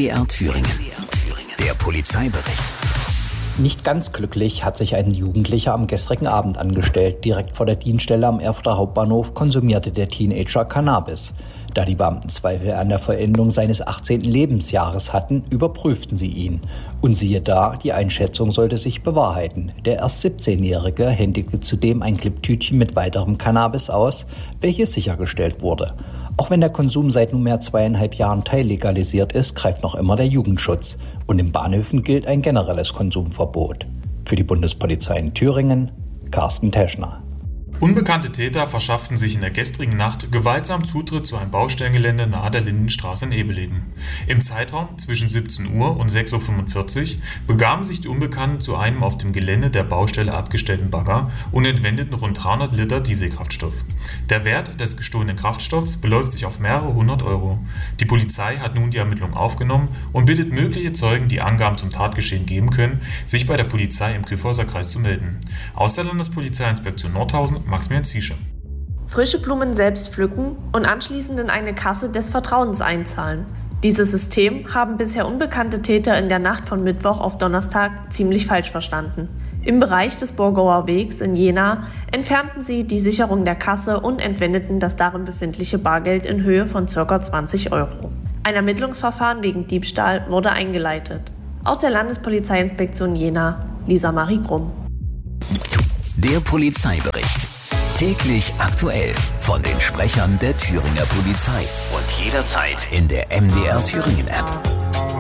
MDR Thüringen. Der Polizeibericht. Nicht ganz glücklich hat sich ein Jugendlicher am gestrigen Abend angestellt. Direkt vor der Dienststelle am Erfurter Hauptbahnhof konsumierte der Teenager Cannabis. Da die Beamten Zweifel an der Vollendung seines 18. Lebensjahres hatten, überprüften sie ihn. Und siehe da, die Einschätzung sollte sich bewahrheiten. Der erst 17-Jährige händigte zudem ein Cliptütchen mit weiterem Cannabis aus, welches sichergestellt wurde. Auch wenn der Konsum seit nunmehr 2,5 Jahren teillegalisiert ist, greift noch immer der Jugendschutz. Und in Bahnhöfen gilt ein generelles Konsumverbot. Für die Bundespolizei in Thüringen, Carsten Teschner. Unbekannte Täter verschafften sich in der gestrigen Nacht gewaltsam Zutritt zu einem Baustellengelände nahe der Lindenstraße in Ebeleden. Im Zeitraum zwischen 17 Uhr und 6.45 Uhr begaben sich die Unbekannten zu einem auf dem Gelände der Baustelle abgestellten Bagger und entwendeten rund 300 Liter Dieselkraftstoff. Der Wert des gestohlenen Kraftstoffs beläuft sich auf mehrere hundert Euro. Die Polizei hat nun die Ermittlungen aufgenommen und bittet mögliche Zeugen, die Angaben zum Tatgeschehen geben können, sich bei der Polizei im Kyffhäuser Kreis zu melden. Aus der Landespolizeiinspektion Nordhausen Maximilian Ziesche. Frische Blumen selbst pflücken und anschließend in eine Kasse des Vertrauens einzahlen. Dieses System haben bisher unbekannte Täter in der Nacht von Mittwoch auf Donnerstag ziemlich falsch verstanden. Im Bereich des Borgauer Wegs in Jena entfernten sie die Sicherung der Kasse und entwendeten das darin befindliche Bargeld in Höhe von ca. 20 Euro. Ein Ermittlungsverfahren wegen Diebstahl wurde eingeleitet. Aus der Landespolizeiinspektion Jena, Lisa Marie Grumm. Der Polizeibericht. Täglich aktuell von den Sprechern der Thüringer Polizei und jederzeit in der MDR Thüringen App.